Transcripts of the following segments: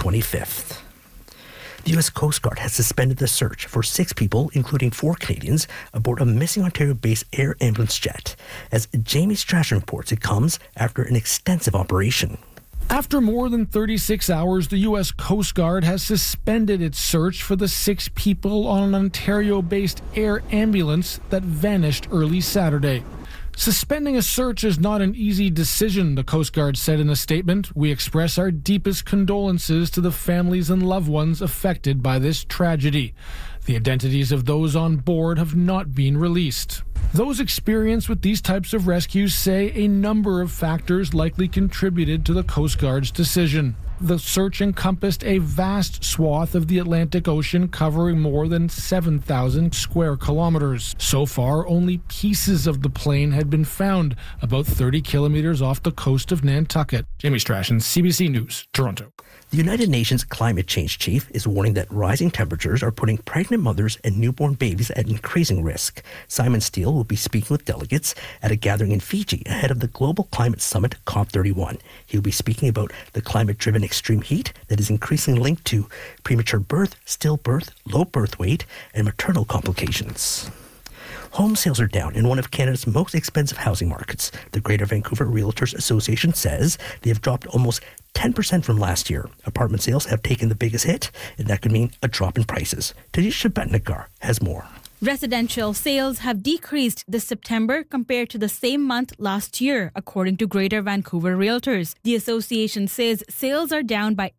25th. The U.S. Coast Guard has suspended the search for 6 people, including 4 Canadians, aboard a missing Ontario-based air ambulance jet. As Jamie Strachan reports, it comes after an extensive operation. After more than 36 hours, the U.S. Coast Guard has suspended its search for the 6 people on an Ontario-based air ambulance that vanished early Saturday. Suspending a search is not an easy decision, the Coast Guard said in a statement. We express our deepest condolences to the families and loved ones affected by this tragedy. The identities of those on board have not been released. Those experienced with these types of rescues say a number of factors likely contributed to the Coast Guard's decision. The search encompassed a vast swath of the Atlantic Ocean covering more than 7,000 square kilometers. So far, only pieces of the plane had been found, about 30 kilometers off the coast of Nantucket. Jamie Strachan, CBC News, Toronto. The United Nations climate change chief is warning that rising temperatures are putting pregnant mothers and newborn babies at increasing risk. Simon Steele will be speaking with delegates at a gathering in Fiji ahead of the Global Climate Summit COP31. He will be speaking about the climate-driven extreme heat that is increasingly linked to premature birth, stillbirth, low birth weight, and maternal complications. Home sales are down in one of Canada's most expensive housing markets. The Greater Vancouver Realtors Association says they have dropped almost 10% from last year. Apartment sales have taken the biggest hit, and that could mean a drop in prices. Tanisha Betnagar has more. Residential sales have decreased this September compared to the same month last year, according to Greater Vancouver Realtors. The association says sales are down by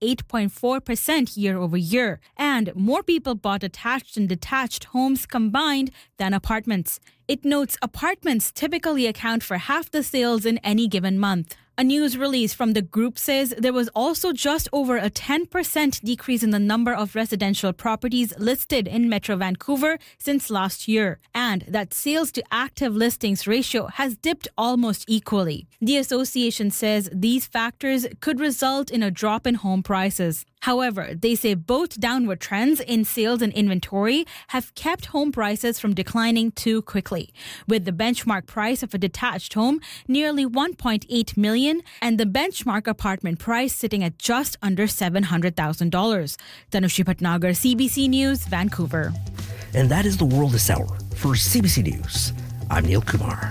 8.4% year over year, and more people bought attached and detached homes combined than apartments. It notes apartments typically account for half the sales in any given month. A news release from the group says there was also just over a 10% decrease in the number of residential properties listed in Metro Vancouver since last year, and that sales to active listings ratio has dipped almost equally. The association says these factors could result in a drop in home prices. However, they say both downward trends in sales and inventory have kept home prices from declining too quickly, with the benchmark price of a detached home nearly $1.8 million and the benchmark apartment price sitting at just under $700,000. Tanushi Bhatnagar, CBC News, Vancouver. And that is the world this hour. For CBC News, I'm Neil Kumar.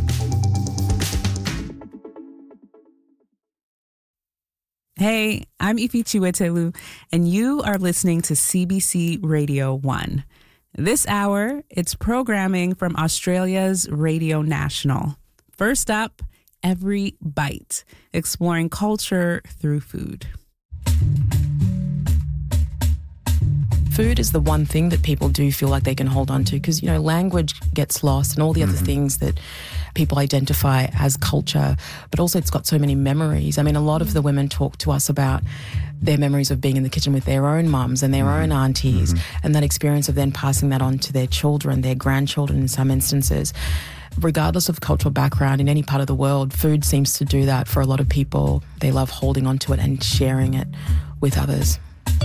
Hey, I'm Ifi Chiwetelu, and you are listening to CBC Radio 1. This hour, it's programming from Australia's Radio National. First up, Every Bite, exploring culture through food. Food is the one thing that people do feel like they can hold on to because, language gets lost and all the other things that people identify as culture, but also it's got so many memories. I mean, a lot of the women talk to us about their memories of being in the kitchen with their own mums and their own aunties and that experience of then passing that on to their children, their grandchildren in some instances. Regardless of cultural background in any part of the world, food seems to do that for a lot of people. They love holding on to it and sharing it with others.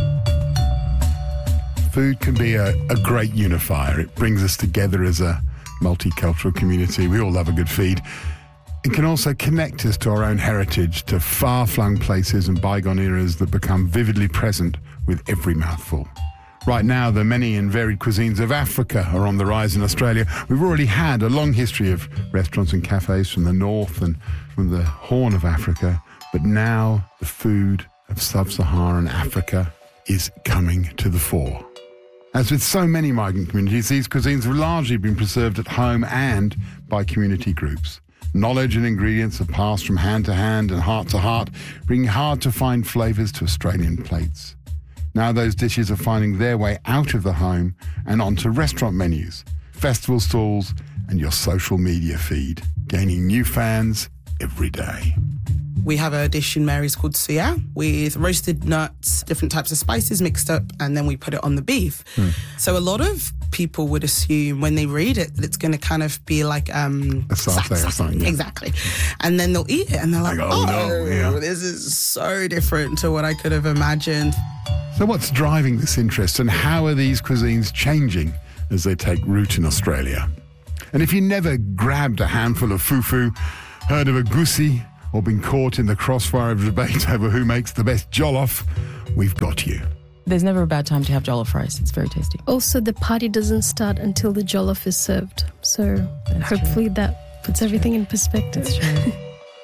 Food can be a great unifier. It brings us together as a multicultural community. We all love a good feed. It can also connect us to our own heritage, to far-flung places and bygone eras that become vividly present with every mouthful. Right now, the many and varied cuisines of Africa are on the rise in Australia. We've already had a long history of restaurants and cafes from the north and from the Horn of Africa, but now the food of sub-Saharan Africa is coming to the fore. As with so many migrant communities, these cuisines have largely been preserved at home and by community groups. Knowledge and ingredients are passed from hand to hand and heart to heart, bringing hard-to-find flavours to Australian plates. Now those dishes are finding their way out of the home and onto restaurant menus, festival stalls and your social media feed, gaining new fans every day. We have a dish in Mary's called suya with roasted nuts, different types of spices mixed up, and then we put it on the beef. So a lot of people would assume when they read it that it's going to kind of be like a satay or something. Yeah. Exactly. And then they'll eat it and they're like, this is so different to what I could have imagined. So what's driving this interest and how are these cuisines changing as they take root in Australia? And if you never grabbed a handful of fufu, heard of a goosey, or been caught in the crossfire of debate over who makes the best jollof, we've got you. There's never a bad time to have jollof rice. It's very tasty. Also, the party doesn't start until the jollof is served. So hopefully that puts everything in perspective. That's true.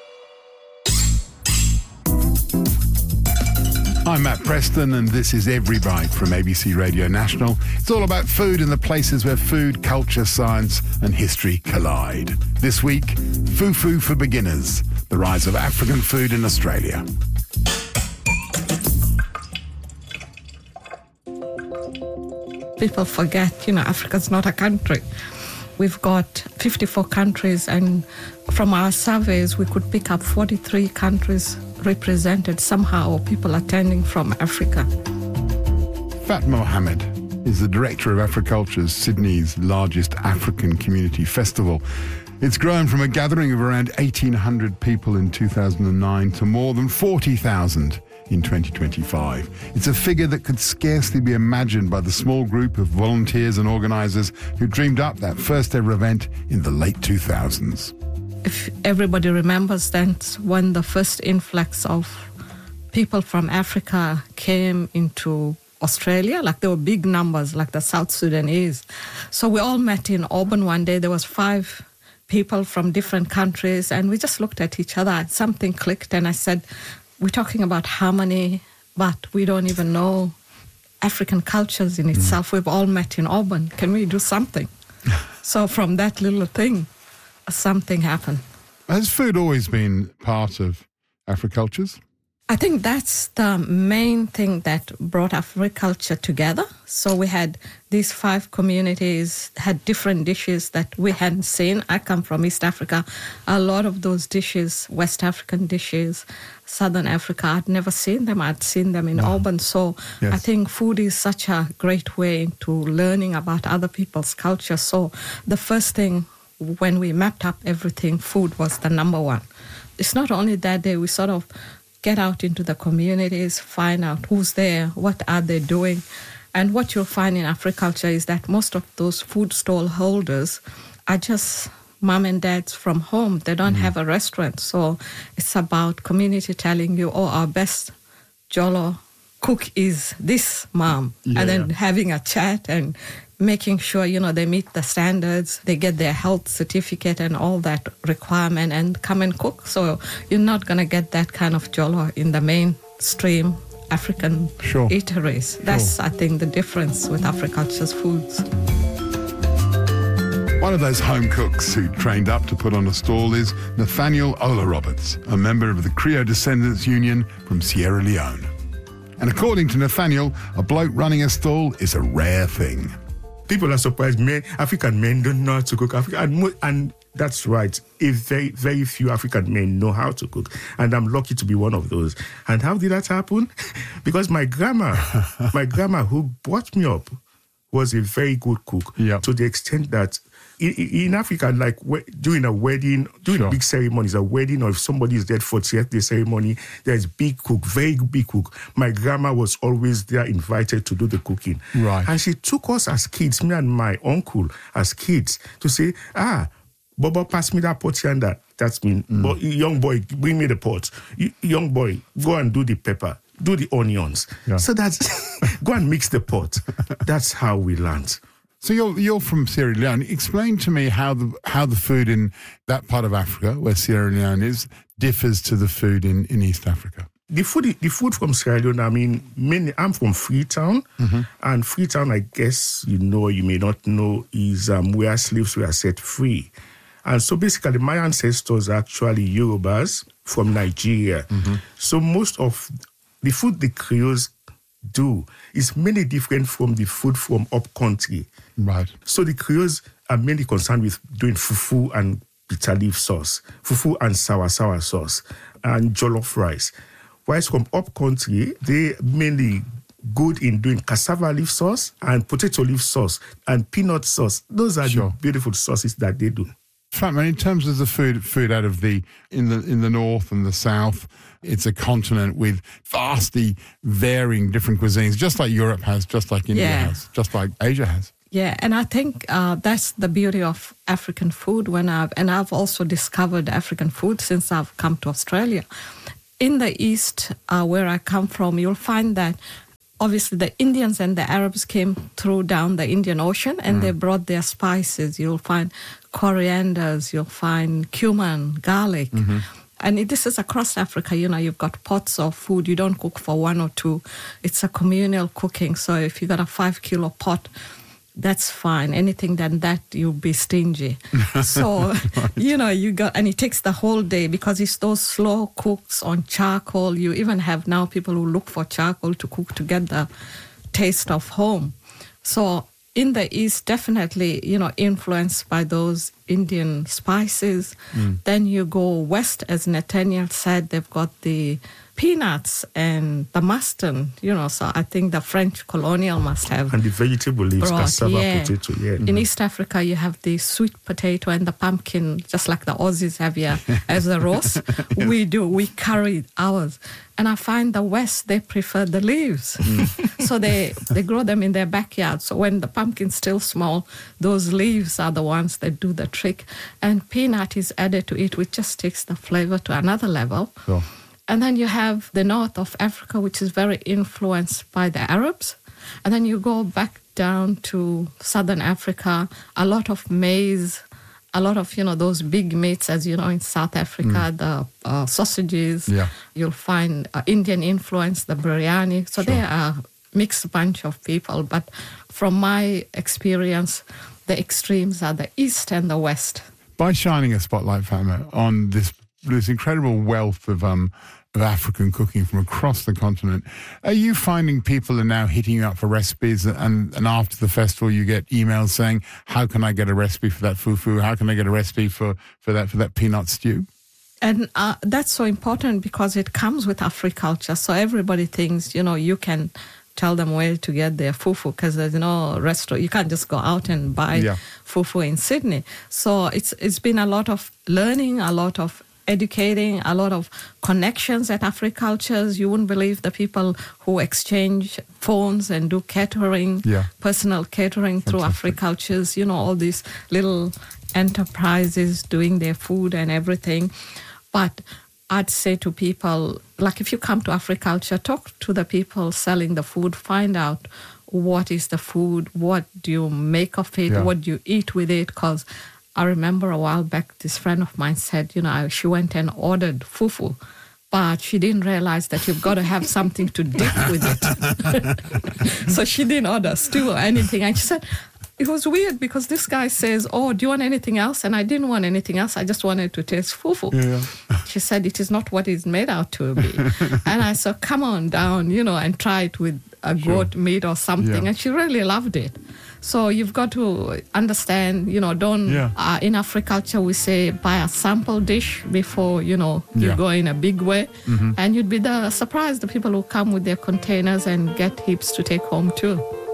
I'm Matt Preston, and this is Every Bite from ABC Radio National. It's all about food and the places where food, culture, science and history collide. This week, fufu for beginners, the rise of African food in Australia. People forget, Africa's not a country. We've got 54 countries, and from our surveys, we could pick up 43 countries represented somehow, or people attending from Africa. Fatma Mohammed is the director of Africulture's Sydney's largest African community festival. It's grown from a gathering of around 1,800 people in 2009 to more than 40,000 in 2025. It's a figure that could scarcely be imagined by the small group of volunteers and organisers who dreamed up that first ever event in the late 2000s. If everybody remembers, that's when the first influx of people from Africa came into Australia. Like, there were big numbers, like the South Sudanese. So we all met in Auburn one day. There was 5 people from different countries, and we just looked at each other. Something clicked, and I said, we're talking about harmony, but we don't even know African cultures in itself. We've all met in Auburn. Can we do something? So from that little thing, something happened. Has food always been part of Africultures? I think that's the main thing that brought Africulture together. So we had these 5 communities, had different dishes that we hadn't seen. I come from East Africa. A lot of those dishes, West African dishes, Southern Africa, I'd never seen them. I'd seen them in Auburn. So yes. I think food is such a great way to learning about other people's culture. So the first thing when we mapped up everything, food was the number one. It's not only that day, we sort of get out into the communities, find out who's there, what are they doing. And what you'll find in Africulture is that most of those food stall holders are just mom and dads from home. They don't have a restaurant. So it's about community telling you, our best Jollo cook is this mom. Yeah. And then having a chat and making sure, they meet the standards, they get their health certificate and all that requirement and come and cook. So you're not going to get that kind of Jollo in the mainstream African eateries. That's, I think, the difference with Africulture's foods. One of those home cooks who trained up to put on a stall is Nathaniel Ola Roberts, a member of the Creole Descendants Union from Sierra Leone. And according to Nathaniel, a bloke running a stall is a rare thing. People are surprised. African men don't know how to cook. And that's right. Very, very few African men know how to cook. And I'm lucky to be one of those. And how did that happen? Because my grandma who brought me up was a very good cook. Yep. To the extent that in Africa, like during a wedding, during big ceremonies, a wedding, or if somebody is dead for 40th day ceremony, there's big cook, very big cook. My grandma was always there, invited to do the cooking. Right. And she took us as kids, me and my uncle as kids, to say, Bobo, pass me that pot yonder. That's me. But young boy, bring me the pot. Young boy, go and do the pepper. Do the onions. Yeah. So that's, go and mix the pot. That's how we learned. So you're from Sierra Leone. Explain to me how the food in that part of Africa, where Sierra Leone is, differs to the food in East Africa. The food from Sierra Leone, mainly I'm from Freetown. And Freetown, I guess you may not know, is where slaves were set free. And so basically my ancestors are actually Yorubas from Nigeria. So most of the food the Creoles do is mainly different from the food from up country. Right. So the Creoles are mainly concerned with doing fufu and bitter leaf sauce, fufu and sour sauce, and jollof rice. Whilst from up country, they mainly good in doing cassava leaf sauce and potato leaf sauce and peanut sauce. Those are the beautiful sauces that they do. In terms of the food out of in the north and the south, it's a continent with vastly varying different cuisines, just like Europe has, just like India has, just like Asia has. Yeah, and I think that's the beauty of African food. I've also discovered African food since I've come to Australia. In the East, where I come from, you'll find that obviously the Indians and the Arabs came through down the Indian Ocean, and they brought their spices. You'll find corianders, you'll find cumin, garlic. And this is across Africa. You've got pots of food. You don't cook for one or two. It's a communal cooking. So if you got a 5-kilo pot, that's fine. Anything than that, you'll be stingy. So, and it takes the whole day because it's those slow cooks on charcoal. You even have now people who look for charcoal to cook to get the taste of home. So in the East, definitely, influenced by those Indian spices. Then you go west, as Nathaniel said, they've got the peanuts and the mustard, so I think the French colonial must have. And the vegetable leaves, cassava, potato, In East Africa, you have the sweet potato and the pumpkin, just like the Aussies have here as a roast. We carry ours. And I find the West, they prefer the leaves. So they grow them in their backyard. So when the pumpkin's still small, those leaves are the ones that do the trick. And peanut is added to it, which just takes the flavor to another level. Sure. And then you have the north of Africa, which is very influenced by the Arabs. And then you go back down to southern Africa, a lot of maize, a lot of, those big meats, as you know, in South Africa, the sausages. Yeah. You'll find Indian influence, the biryani. So they are a mixed bunch of people. But from my experience, the extremes are the East and the West. By shining a spotlight, Fatma, on this incredible wealth of African cooking from across the continent, are you finding people are now hitting you up for recipes, and after the festival you get emails saying, how can I get a recipe for that fufu? How can I get a recipe for that peanut stew? And that's so important because it comes with Africulture. So everybody thinks, you can tell them where to get their fufu because there's no restaurant. You can't just go out and buy fufu in Sydney. So it's been a lot of learning, a lot of educating, a lot of connections at Africultures. You wouldn't believe the people who exchange phones and do catering, personal catering through Africultures, all these little enterprises doing their food and everything. But I'd say to people, like if you come to Africulture, talk to the people selling the food, find out what is the food, what do you make of it, what do you eat with it, because I remember a while back, this friend of mine said, she went and ordered fufu, but she didn't realize that you've got to have something to dip with it. So she didn't order stew or anything. And she said, it was weird because this guy says, oh, do you want anything else? And I didn't want anything else. I just wanted to taste fufu. Yeah. She said, it is not what it's made out to be. And I said, come on down, and try it with a goat meat or something. Yeah. And she really loved it. So you've got to understand, don't, in Africulture we say buy a sample dish before, you go in a big way. And you'd be surprised the people who come with their containers and get heaps to take home too.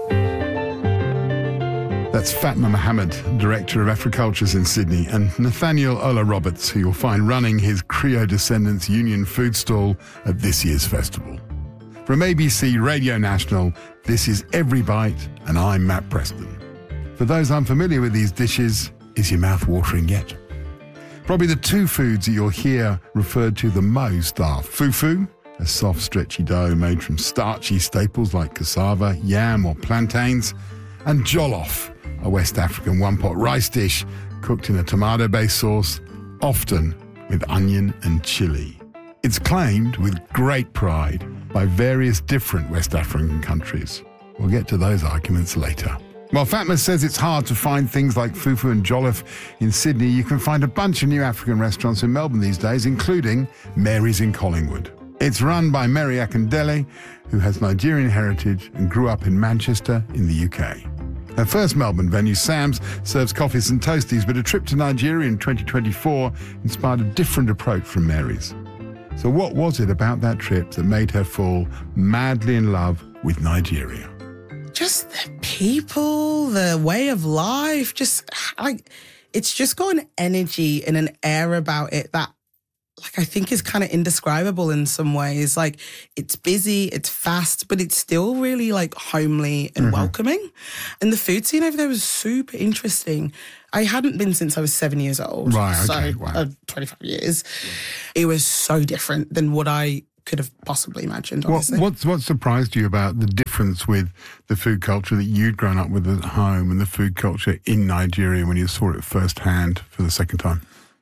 That's Fatma Mohammed, Director of Africultures in Sydney, and Nathaniel Ola Roberts, who you'll find running his Creole Descendants Union food stall at this year's festival. From ABC Radio National, this is Every Bite, and I'm Matt Preston. For those unfamiliar with these dishes, is your mouth watering yet? Probably the two foods that you'll hear referred to the most are fufu, a soft, stretchy dough made from starchy staples like cassava, yam or plantains, and jollof, a West African one-pot rice dish cooked in a tomato-based sauce, often with onion and chili. It's claimed with great pride by various different West African countries. We'll get to those arguments later. While Fatma says it's hard to find things like fufu and jollof in Sydney, you can find a bunch of new African restaurants in Melbourne these days, including Mary's in Collingwood. It's run by Mary Akindele, who has Nigerian heritage and grew up in Manchester in the UK. Her first Melbourne venue, Sam's, serves coffees and toasties, but a trip to Nigeria in 2024 inspired a different approach from Mary's. So what was it about that trip that made her fall madly in love with Nigeria? Just the people, the way of life, just like it's just got an energy and an air about it that like I think is kind of indescribable in some ways. Like it's busy, it's fast, but it's still really like homely and welcoming. And the food scene over there was super interesting. I hadn't been since I was 7 years old. Right, okay, so wow. 25 years. It was so different than what I could have possibly imagined, honestly. What surprised you about the difference with the food culture that you'd grown up with at home and the food culture in Nigeria when you saw it firsthand for the second time?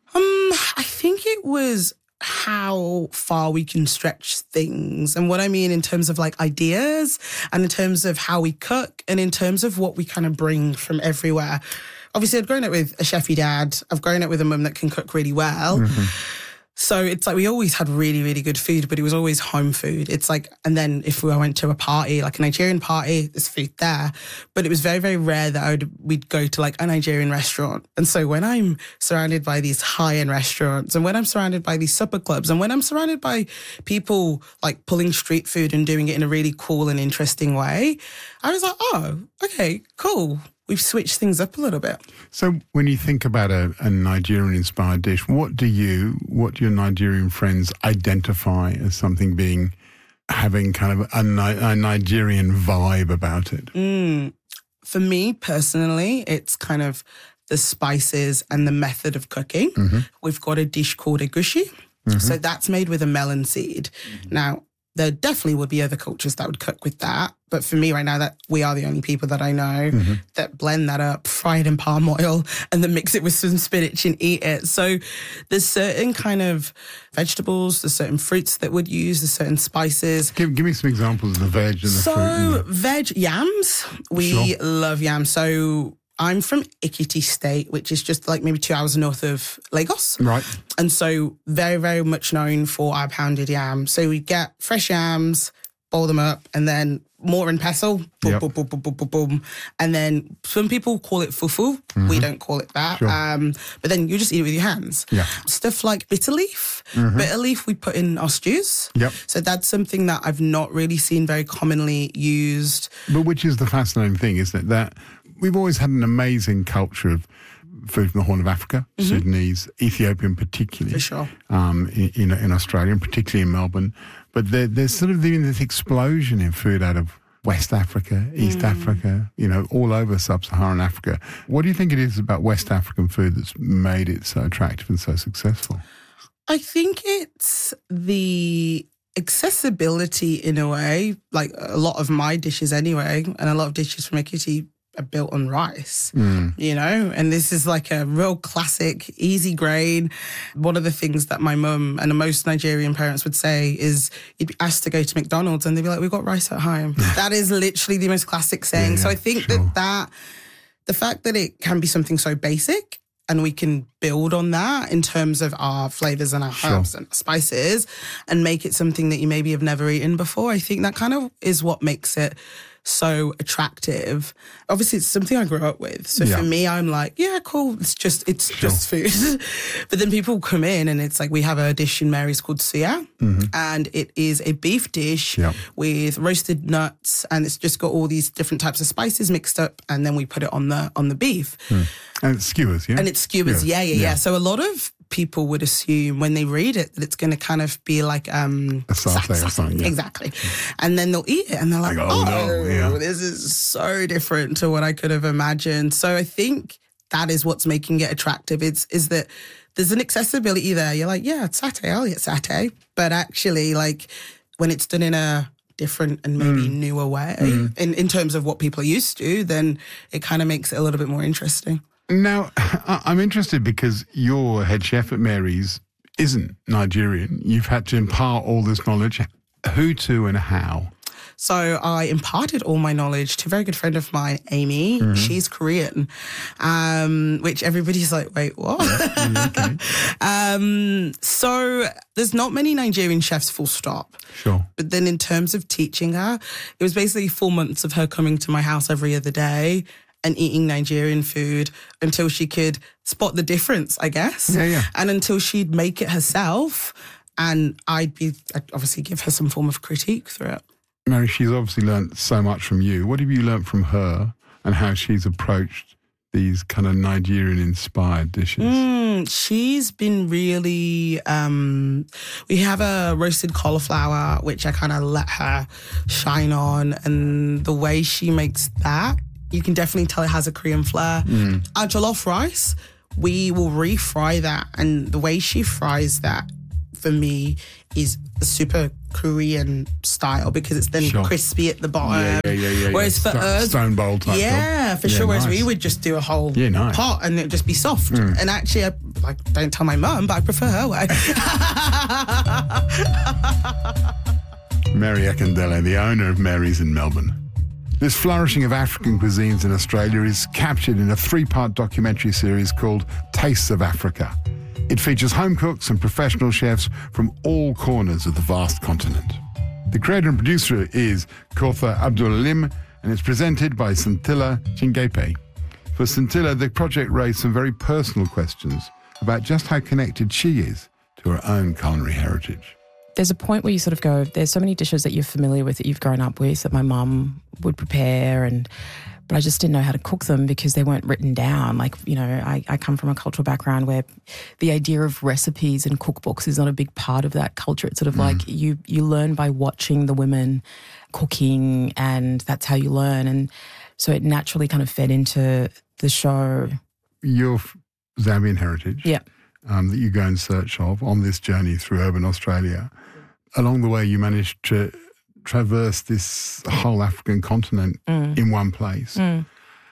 I think it was how far we can stretch things. And what I mean in terms of like ideas and in terms of how we cook and in terms of what we kind of bring from everywhere. Obviously, I've grown up with a chefy dad. I've grown up with a mum that can cook really well. So it's like we always had really, really good food, but it was always home food. It's like, and then if we went to a party, like a Nigerian party, there's food there. But it was very, very rare that we'd go to like a Nigerian restaurant. And so when I'm surrounded by these high-end restaurants and when I'm surrounded by these supper clubs and when I'm surrounded by people like pulling street food and doing it in a really cool and interesting way, I was like, oh, okay, cool. We've switched things up a little bit. So when you think about a Nigerian-inspired dish, what do your Nigerian friends identify as something having kind of a Nigerian vibe about it? For me, personally, it's kind of the spices and the method of cooking. We've got a dish called egusi. So that's made with a melon seed. Now, there definitely would be other cultures that would cook with that. But for me right now, that we are the only people that I know that blend that up, fry it in palm oil, and then mix it with some spinach and eat it. So there's certain kind of vegetables, there's certain fruits that would use, there's certain spices. Give me some examples of the veg and the fruit. So veg, yams. We love yams. So I'm from Ekiti State, which is just like maybe 2 hours north of Lagos. Right. And so very, very much known for our pounded yam. So we get fresh yams, boil them up, and then mortar and pestle, boom, boom, boom, boom, boom, boom, boom. And then some people call it fufu. We don't call it that. But then you just eat it with your hands. Stuff like bitter leaf. Bitter leaf we put in our stews. So that's something that I've not really seen very commonly used. But which is the fascinating thing, isn't it? That we've always had an amazing culture of food from the Horn of Africa, Sudanese, Ethiopian particularly. For sure. In Australia, and particularly in Melbourne. But there's sort of been this explosion in food out of West Africa, East Africa, all over sub-Saharan Africa. What do you think it is about West African food that's made it so attractive and so successful? I think it's the accessibility in a way, like a lot of my dishes anyway, and a lot of dishes from Ekiti are built on rice, and this is like a real classic, easy grain. One of the things that my mum and most Nigerian parents would say is you'd be asked to go to McDonald's and they'd be like, we've got rice at home. That is literally the most classic saying. So I think that the fact that it can be something so basic and we can build on that in terms of our flavours and our herbs and spices and make it something that you maybe have never eaten before, I think that kind of is what makes it so attractive. Obviously, it's something I grew up with. So for me, I'm like, yeah, cool. It's just food. But then people come in and it's like, we have a dish in Mary's called suya. And it is a beef dish with roasted nuts. And it's just got all these different types of spices mixed up. And then we put it on the beef. And it's skewers, yeah? And it's skewers, yeah. So a lot of people would assume when they read it that it's going to kind of be like a satay or something. Yeah. Exactly. And then they'll eat it and they're like, this is so different to what I could have imagined. So I think that is what's making it attractive. Is that there's an accessibility there. You're like, yeah, it's satay, I'll eat satay. But actually, like, when it's done in a different and maybe newer way in terms of what people are used to, then it kind of makes it a little bit more interesting. Now, I'm interested because your head chef at Mary's isn't Nigerian. You've had to impart all this knowledge. Who to and how? So I imparted all my knowledge to a very good friend of mine, Amy. She's Korean, which everybody's like, wait, what? So there's not many Nigerian chefs, full stop. Sure. But then in terms of teaching her, it was basically 4 months of her coming to my house every other day and eating Nigerian food until she could spot the difference, I guess. And until she'd make it herself. And I'd obviously give her some form of critique through it. Mary, she's obviously learnt so much from you. What have you learnt from her and how she's approached these kind of Nigerian-inspired dishes? She's been really... we have a roasted cauliflower, which I kind of let her shine on. And the way she makes that, you can definitely tell it has a Korean flair. Our jollof rice, we will refry that. And the way she fries that, for me, is a super Korean style because it's then crispy at the bottom. Whereas for us... Stone bowl type Yeah, for sure. Whereas we would just do a whole pot and it'd just be soft. And actually, I don't tell my mum, but I prefer her way. Mary Akindele, the owner of Mary's in Melbourne. This flourishing of African cuisines in Australia is captured in a 3-part documentary series called Tastes of Africa. It features home cooks and professional chefs from all corners of the vast continent. The creator and producer is Kotha Abdul-Alim, and it's presented by Scintilla Chingepe. For Scintilla, the project raised some very personal questions about just how connected she is to her own culinary heritage. There's a point where you sort of go, there's so many dishes that you're familiar with, that you've grown up with, that my mum would prepare, but I just didn't know how to cook them because they weren't written down. Like, you know, I come from a cultural background where the idea of recipes and cookbooks is not a big part of that culture. It's sort of like you learn by watching the women cooking, and that's how you learn. And so it naturally kind of fed into the show. Your Zambian heritage that you go in search of on this journey through urban Australia. Along the way, you managed to traverse this whole African continent in one place. Can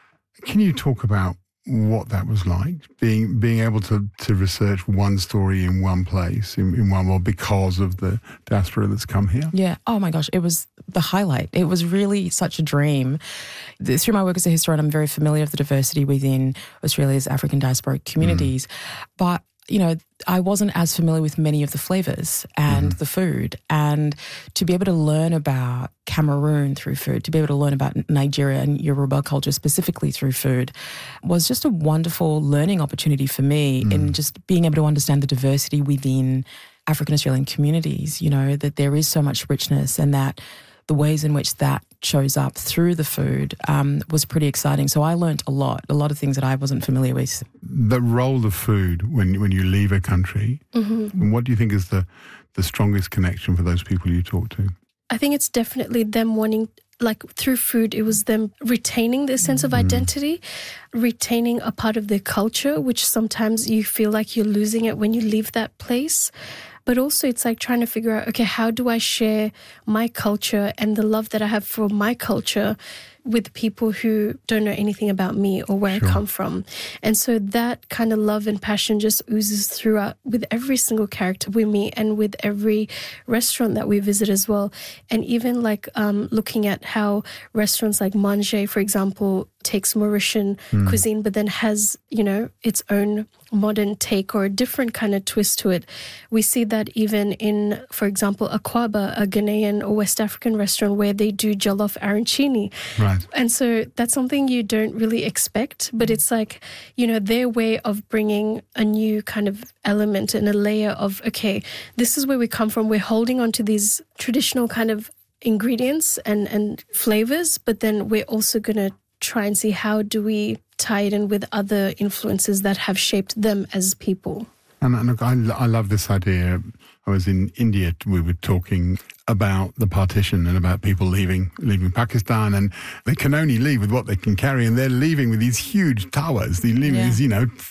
you talk about what that was like, being able to research one story in one place, in one world, because of the diaspora that's come here? Yeah. Oh my gosh, it was the highlight. It was really such a dream. Through my work as a historian, I'm very familiar with the diversity within Australia's African diasporic communities. But, you know, I wasn't as familiar with many of the flavours and the food. And to be able to learn about Cameroon through food, to be able to learn about Nigeria and Yoruba culture specifically through food, was just a wonderful learning opportunity for me in just being able to understand the diversity within African Australian communities, you know, that there is so much richness, and that the ways in which that shows up through the food was pretty exciting. So I learned a lot of things that I wasn't familiar with. The role of food when you leave a country, and what do you think is the strongest connection for those people you talk to? I think it's definitely them wanting, like through food, it was them retaining their sense of identity, retaining a part of their culture, which sometimes you feel like you're losing it when you leave that place. But also it's like trying to figure out, okay, how do I share my culture and the love that I have for my culture with people who don't know anything about me or where I come from? And so that kind of love and passion just oozes throughout with every single character we meet and with every restaurant that we visit as well. And even like looking at how restaurants like Manger, for example, takes Mauritian cuisine but then has, you know, its own modern take or a different kind of twist to it. We see that even in, for example, Akwaba, a Ghanaian or West African restaurant where they do jollof arancini. Right. And so that's something you don't really expect, but it's like, you know, their way of bringing a new kind of element and a layer of, okay, this is where we come from. We're holding on to these traditional kind of ingredients and flavors, but then we're also going to try and see how do we tie it in with other influences that have shaped them as people. And look, I love this idea. I was in India, we were talking about the partition and about people leaving Pakistan, and they can only leave with what they can carry, and they're leaving with these huge tawas. They're leaving these,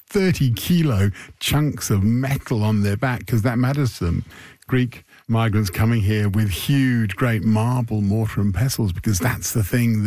30-kilo chunks of metal on their back because that matters to them. Greek migrants coming here with huge, great marble mortar and pestles because that's the thing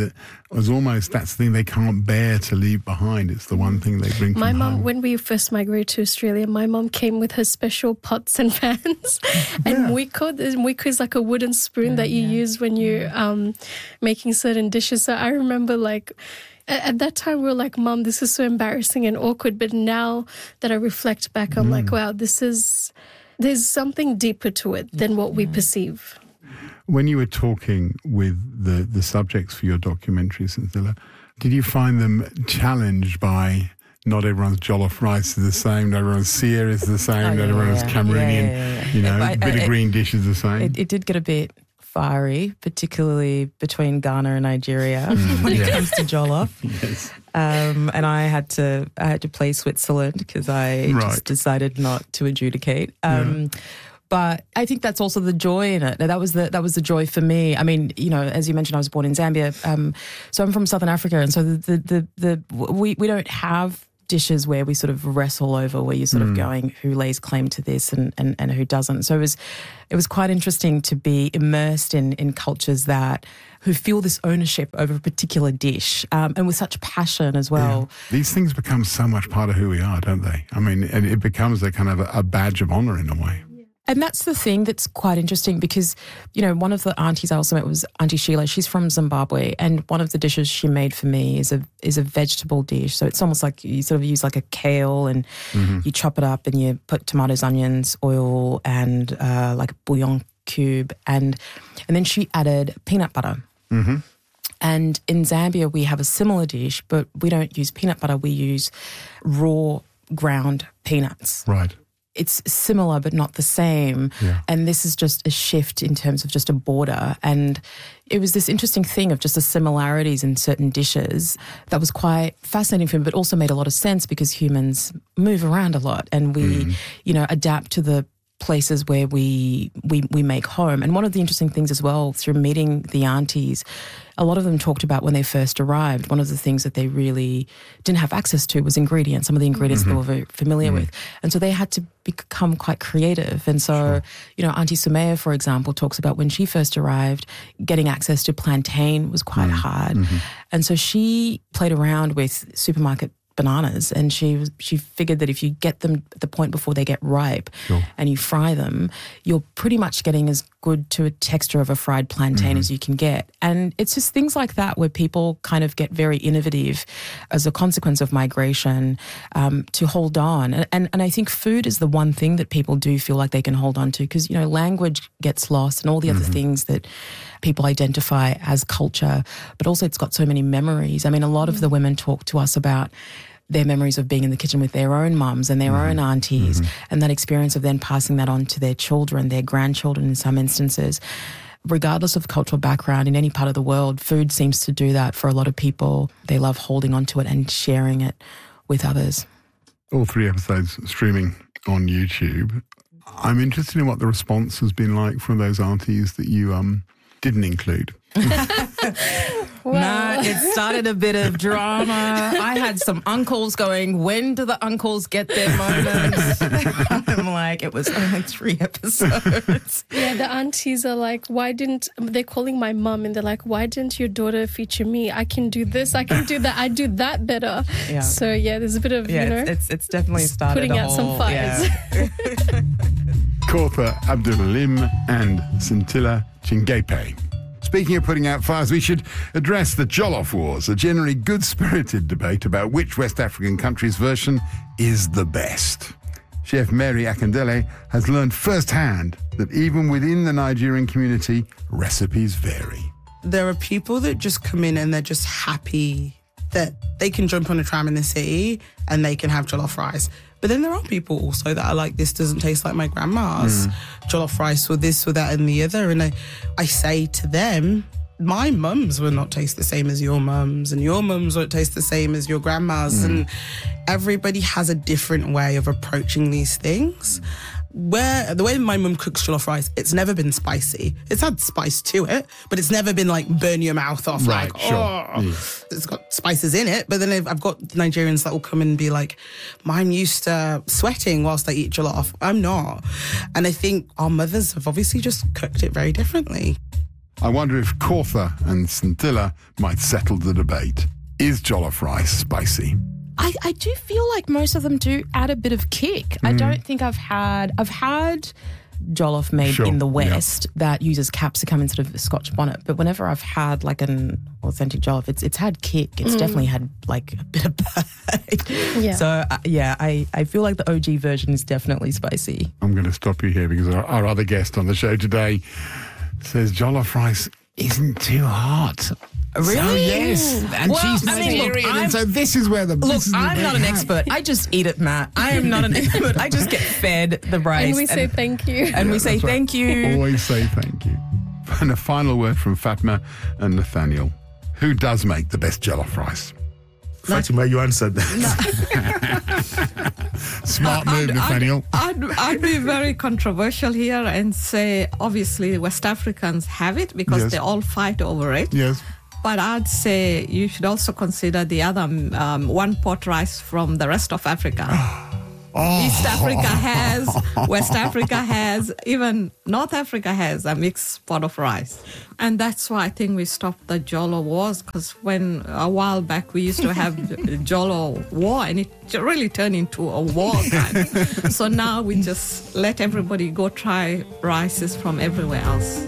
they can't bear to leave behind. It's the one thing they bring from home. My mum, when we first migrated to Australia, my mum came with her special pots and pans and mwiko. Mwiko is like a wooden spoon that you use when you're making certain dishes. So I remember at that time we were like, Mum, this is so embarrassing and awkward. But now that I reflect back, I'm like, wow, there's something deeper to it than what we perceive. When you were talking with the subjects for your documentary, Scintilla, did you find them challenged by not everyone's jollof rice is the same, not everyone's sear is the same, not everyone's Cameroonian, bit of green dish is the same? It did get a bit fiery, particularly between Ghana and Nigeria when it comes to jollof. Yes. And I had to play Switzerland because I just decided not to adjudicate. But I think that's also the joy in it. That was the joy for me. I mean, you know, as you mentioned, I was born in Zambia, so I'm from Southern Africa, and so we don't have dishes where we sort of wrestle over where you're sort of going who lays claim to this and who doesn't. So it was quite interesting to be immersed in cultures who feel this ownership over a particular dish and with such passion as well. Yeah. These things become so much part of who we are, don't they? I mean, and it becomes a kind of a badge of honour in a way. And that's the thing that's quite interesting because, you know, one of the aunties I also met was Auntie Sheila. She's from Zimbabwe, and one of the dishes she made for me is a vegetable dish. So it's almost like you sort of use like a kale and you chop it up and you put tomatoes, onions, oil and like a bouillon cube. And then she added peanut butter. Mm-hmm. And in Zambia, we have a similar dish, but we don't use peanut butter. We use raw ground peanuts. Right. It's similar but not the same. Yeah. And this is just a shift in terms of just a border. And it was this interesting thing of just the similarities in certain dishes that was quite fascinating for me, but also made a lot of sense because humans move around a lot and we, you know, adapt to the places where we make home. And one of the interesting things as well through meeting the aunties, a lot of them talked about when they first arrived, one of the things that they really didn't have access to was ingredients, some of the ingredients they were very familiar with. And so they had to become quite creative. And so, you know, Auntie Sumaya, for example, talks about when she first arrived, getting access to plantain was quite hard. And so she played around with supermarket bananas and she figured that if you get them at the point before they get ripe and you fry them, you're pretty much getting as good to a texture of a fried plantain as you can get. And it's just things like that where people kind of get very innovative as a consequence of migration to hold on. And I think food is the one thing that people do feel like they can hold on to because, you know, language gets lost and all the other things that people identify as culture, but also it's got so many memories. I mean, a lot of the women talk to us about their memories of being in the kitchen with their own mums and their own aunties and that experience of then passing that on to their children, their grandchildren in some instances. Regardless of cultural background in any part of the world, food seems to do that for a lot of people. They love holding on to it and sharing it with others. All 3 episodes streaming on YouTube. I'm interested in what the response has been like from those aunties that you didn't include. Nah, it started a bit of drama. I had some uncles going, when do the uncles get their moments? I'm like, it was only 3 episodes. Yeah, the aunties are like, they're calling my mum and they're like, why didn't your daughter feature me? I can do this, I can do that, I do that better. Yeah. So yeah, there's a bit of, you know. It's definitely started putting out some fires. Yeah. Kortha Abdul-Halim and Scintilla Chingepe. Speaking of putting out fires, we should address the Jollof Wars, a generally good-spirited debate about which West African country's version is the best. Chef Mary Akindele has learned firsthand that even within the Nigerian community, recipes vary. There are people that just come in and they're just happy that they can jump on a tram in the city and they can have jollof rice. But then there are people also that are like, this doesn't taste like my grandma's jollof rice or this or that and the other. And I say to them, my mums will not taste the same as your mums and your mums won't taste the same as your grandma's. And everybody has a different way of approaching these things. Where the way my mum cooks jollof rice, it's never been spicy. It's had spice to it, but it's never been like burn your mouth off. Right, like, sure. It's got spices in it. But then I've got Nigerians that will come and be like, I'm used to sweating whilst I eat jollof. I'm not. And I think our mothers have obviously just cooked it very differently. I wonder if Kortha and Scintilla might settle the debate. Is jollof rice spicy? I do feel like most of them do add a bit of kick. I don't think I've had jollof made in the West that uses capsicum instead of a Scotch bonnet. But whenever I've had like an authentic jollof, it's had kick. It's definitely had like a bit of bite. Yeah. So I feel like the OG version is definitely spicy. I'm going to stop you here because our other guest on the show today says jollof rice isn't too hot. Really? So, yes. And she's Nigerian, and so this is where the... I'm not an expert. I just eat it, Matt. I am not an expert. I just get fed the rice. And we say thank you. And we say thank you. Always say thank you. And a final word from Fatma and Nathaniel. Who does make the best jollof rice? Fatima, you answered that. Smart move, Nathaniel. I'd be very controversial here and say, obviously, West Africans have it because they all fight over it. Yes. But I'd say you should also consider the other one pot rice from the rest of Africa. East Africa has, West Africa has, even North Africa has a mixed pot of rice. And that's why I think we stopped the Jollo wars, because when a while back we used to have Jollo war and it really turned into a war kind. So now we just let everybody go try rices from everywhere else.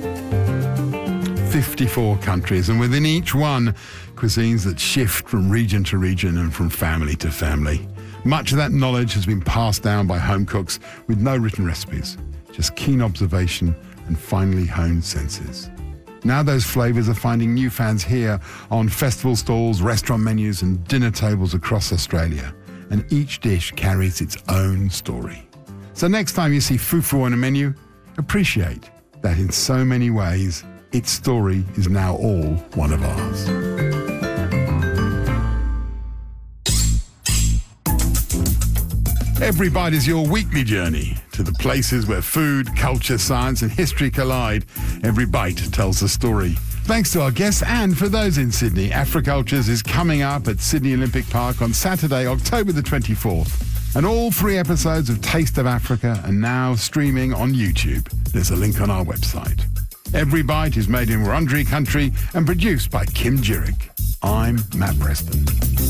54 countries, and within each one, cuisines that shift from region to region and from family to family. Much of that knowledge has been passed down by home cooks with no written recipes, just keen observation and finely honed senses. Now those flavours are finding new fans here on festival stalls, restaurant menus and dinner tables across Australia. And each dish carries its own story. So next time you see fufu on a menu, appreciate that in so many ways, its story is now all one of ours. Every Bite is your weekly journey to the places where food, culture, science and history collide. Every Bite tells a story. Thanks to our guests, and for those in Sydney, Africultures is coming up at Sydney Olympic Park on Saturday, October the 24th. And all 3 episodes of Taste of Africa are now streaming on YouTube. There's a link on our website. Every Bite is made in Wurundjeri country and produced by Kim Jurek. I'm Matt Preston.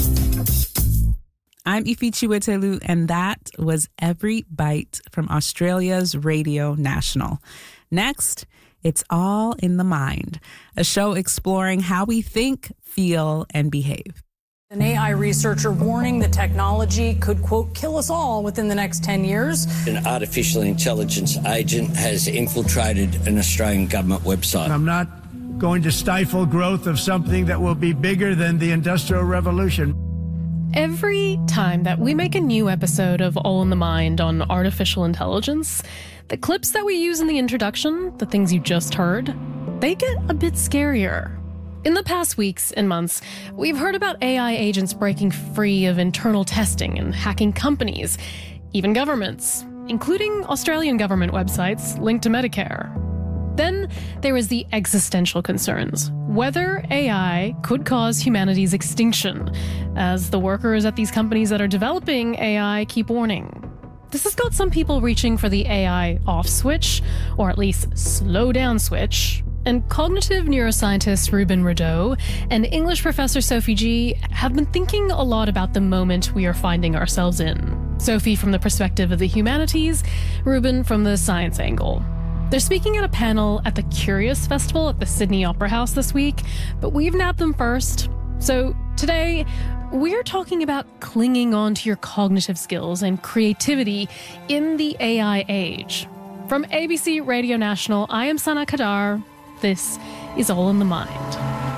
I'm Ifi Chiwetelu, and that was Every Bite from Australia's Radio National. Next, it's All in the Mind, a show exploring how we think, feel, and behave. An AI researcher warning the technology could, quote, kill us all within the next 10 years. An artificial intelligence agent has infiltrated an Australian government website. I'm not going to stifle growth of something that will be bigger than the Industrial Revolution. Every time that we make a new episode of All in the Mind on artificial intelligence, the clips that we use in the introduction, the things you just heard, they get a bit scarier. In the past weeks and months, we've heard about AI agents breaking free of internal testing and hacking companies, even governments, including Australian government websites linked to Medicare. Then there was the existential concerns, whether AI could cause humanity's extinction, as the workers at these companies that are developing AI keep warning. This has got some people reaching for the AI off switch, or at least slow down switch, and cognitive neuroscientist Ruben Rideau and English professor Sophie G have been thinking a lot about the moment we are finding ourselves in. Sophie from the perspective of the humanities, Ruben from the science angle. They're speaking at a panel at the Curious Festival at the Sydney Opera House this week, but we've nabbed them first. So today, we're talking about clinging on to your cognitive skills and creativity in the AI age. From ABC Radio National, I am Sana Kadar. This is All in the Mind.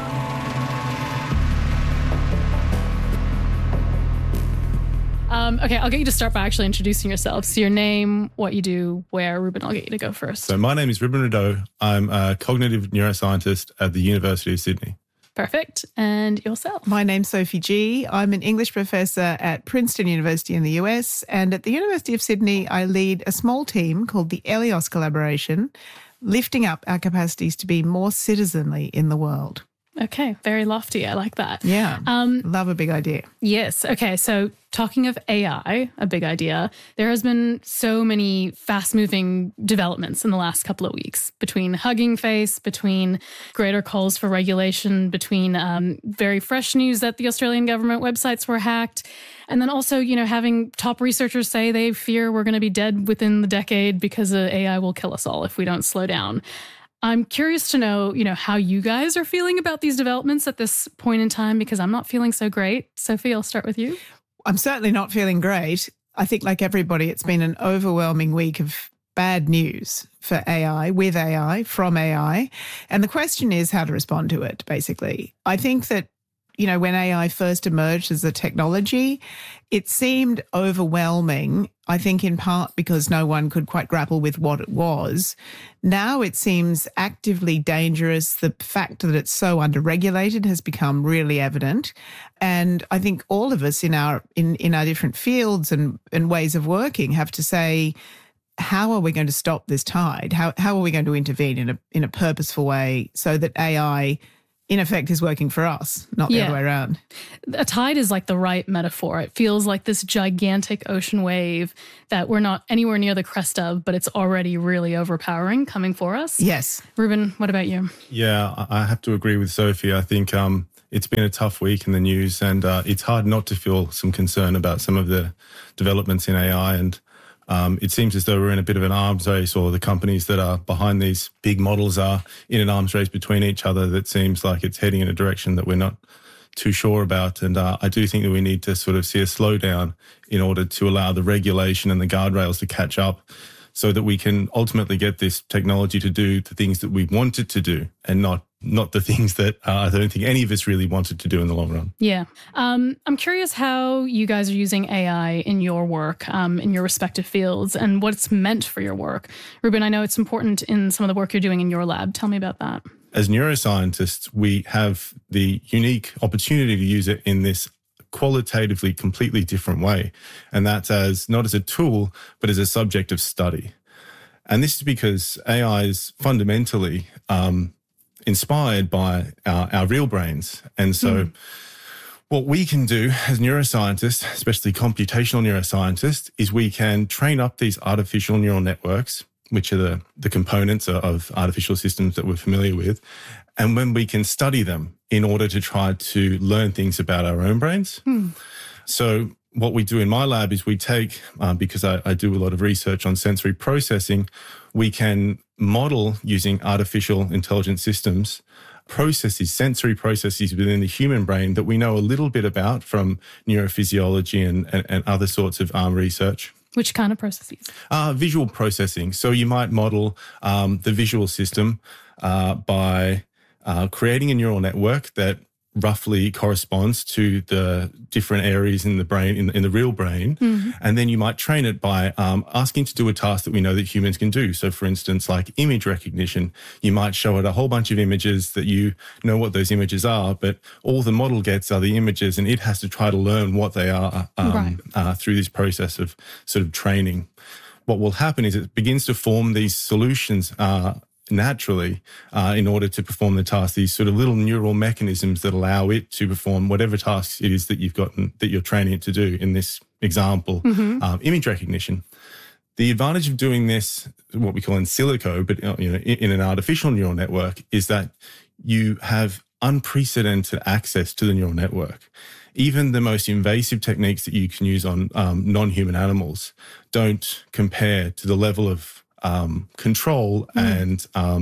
Okay, I'll get you to start by actually introducing yourself. So your name, what you do, where. Ruben, I'll get you to go first. So my name is Ruben Rideau. I'm a cognitive neuroscientist at the University of Sydney. Perfect. And yourself? My name's Sophie G. I'm an English professor at Princeton University in the US. And at the University of Sydney, I lead a small team called the Elios Collaboration, lifting up our capacities to be more citizenly in the world. Okay, very lofty. I like that. Yeah, love a big idea. Yes. Okay, so talking of AI, a big idea, there has been so many fast-moving developments in the last couple of weeks between Hugging Face, between greater calls for regulation, between very fresh news that the Australian government websites were hacked, and then also, having top researchers say they fear we're going to be dead within the decade because AI will kill us all if we don't slow down. I'm curious to know, how you guys are feeling about these developments at this point in time, because I'm not feeling so great. Sophie, I'll start with you. I'm certainly not feeling great. I think like everybody, it's been an overwhelming week of bad news for AI, with AI, from AI. And the question is how to respond to it, basically. I think that, when AI first emerged as a technology, it seemed overwhelming I think in part because no one could quite grapple with what it was. Now it seems actively dangerous. The fact that it's so underregulated has become really evident. And I think all of us in our different fields and ways of working have to say, how are we going to stop this tide? How are we going to intervene in a purposeful way so that AI in effect is working for us, not the other way around? A tide is like the right metaphor. It feels like this gigantic ocean wave that we're not anywhere near the crest of, but it's already really overpowering coming for us. Yes. Ruben, what about you? Yeah, I have to agree with Sophie. I think it's been a tough week in the news, and it's hard not to feel some concern about some of the developments in AI. And it seems as though we're in a bit of an arms race, or the companies that are behind these big models are in an arms race between each other that seems like it's heading in a direction that we're not too sure about. And I do think that we need to sort of see a slowdown in order to allow the regulation and the guardrails to catch up so that we can ultimately get this technology to do the things that we want it to do and not the things that I don't think any of us really wanted to do in the long run. Yeah. I'm curious how you guys are using AI in your work, in your respective fields, and what it's meant for your work. Ruben, I know it's important in some of the work you're doing in your lab. Tell me about that. As neuroscientists, we have the unique opportunity to use it in this qualitatively completely different way. And that's not as a tool, but as a subject of study. And this is because AI is fundamentally inspired by our real brains. And so what we can do as neuroscientists, especially computational neuroscientists, is we can train up these artificial neural networks, which are the components of artificial systems that we're familiar with. And when we can study them in order to try to learn things about our own brains. So what we do in my lab is we take, because I do a lot of research on sensory processing, we can model using artificial intelligence systems sensory processes within the human brain that we know a little bit about from neurophysiology and other sorts of research. Which kind of processes? Visual processing. So you might model the visual system by creating a neural network that roughly corresponds to the different areas in the brain, in the real brain. And then you might train it by asking to do a task that we know that humans can do. So for instance, like image recognition, you might show it a whole bunch of images that you know what those images are, but all the model gets are the images, and it has to try to learn what they are through this process of sort of training. What will happen is it begins to form these solutions naturally in order to perform the task, these sort of little neural mechanisms that allow it to perform whatever tasks it is that you're training it to do. In this example, image recognition. The advantage of doing this, what we call in silico, but in an artificial neural network, is that you have unprecedented access to the neural network. Even the most invasive techniques that you can use on non-human animals don't compare to the level of control and